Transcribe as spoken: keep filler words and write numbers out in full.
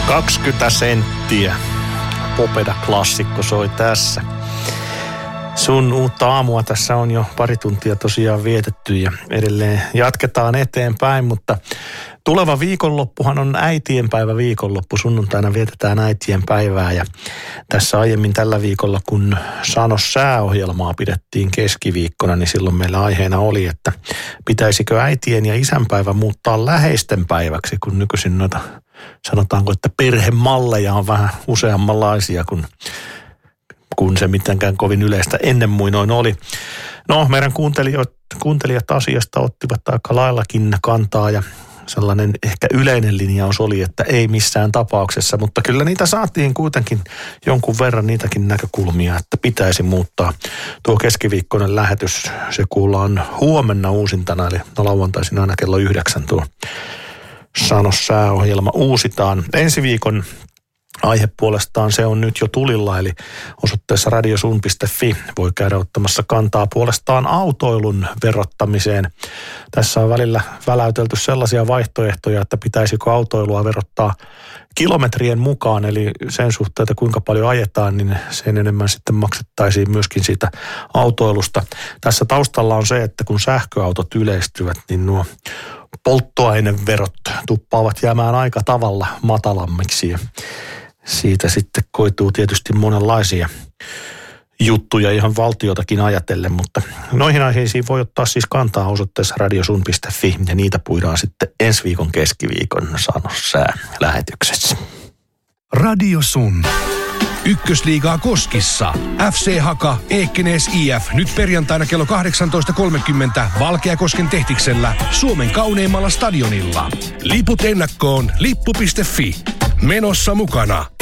kaksikymmentä senttiä. Popeda-klassikko soi tässä. Sun uutta aamua tässä on jo pari tuntia tosiaan vietetty ja edelleen jatketaan eteenpäin, mutta tuleva viikonloppuhan on äitienpäivä viikonloppu. Sunnuntaina vietetään äitien päivää ja tässä aiemmin tällä viikolla, kun Sano sääohjelmaa pidettiin keskiviikkona, niin silloin meillä aiheena oli, että pitäisikö äitien ja isänpäivä muuttaa läheisten päiväksi, kun nykyisin noita sanotaanko, että perhemalleja on vähän useammanlaisia kuin, kuin se mitenkään kovin yleistä ennen muinoin oli. No, meidän kuuntelijat, kuuntelijat asiasta ottivat aika laillakin kantaa ja sellainen ehkä yleinen linjaus oli, että ei missään tapauksessa, mutta kyllä niitä saatiin kuitenkin jonkun verran niitäkin näkökulmia, että pitäisi muuttaa. Tuo keskiviikkoinen lähetys, se kuullaan huomenna uusintana, eli no lauantaisin aina kello yhdeksän tuo Sano sääohjelma uusitaan. Ensi viikon aihe puolestaan se on nyt jo tulilla, eli osoitteessa radiosun piste fi voi käydä ottamassa kantaa puolestaan autoilun verottamiseen. Tässä on välillä väläytelty sellaisia vaihtoehtoja, että pitäisikö autoilua verottaa kilometrien mukaan, eli sen suhteen, että kuinka paljon ajetaan, niin sen enemmän sitten maksettaisiin myöskin siitä autoilusta. Tässä taustalla on se, että kun sähköautot yleistyvät, niin nuo polttoaineverot tuppaavat jäämään aika tavalla matalammiksi ja siitä sitten koituu tietysti monenlaisia juttuja ihan valtiotakin ajatellen, mutta noihin aiheisiin voi ottaa siis kantaa osoitteessa radiosun piste fi ja niitä puidaan sitten ensi viikon keskiviikon Sano sää lähetyksessä. Radio Sun. Ykkösliigaa Koskissa. F C Haka, Ekenäs I F nyt perjantaina kello kahdeksantoista kolmekymmentä Valkeakosken tehtiksellä Suomen kauneimmalla stadionilla. Liput ennakkoon lippu piste fi. Menossa mukana